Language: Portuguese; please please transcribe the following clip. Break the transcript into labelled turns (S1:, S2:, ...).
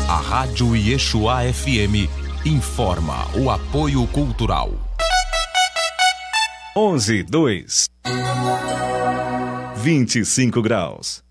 S1: A Rádio Yeshua FM informa o apoio cultural.
S2: 11:02. 25 graus.